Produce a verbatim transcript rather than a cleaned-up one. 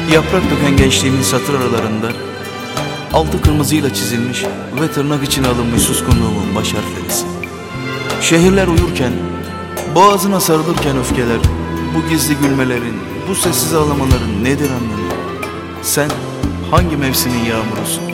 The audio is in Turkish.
Yaprak döken gençliğimin satır aralarında altı kırmızıyla çizilmiş ve tırnak içine alınmış suskunluğumun baş harflerisin. Şehirler uyurken, boğazına sarılırken öfkeler, bu gizli gülmelerin, bu sessiz ağlamaların nedir anlamı? Sen hangi mevsimin yağmurusun?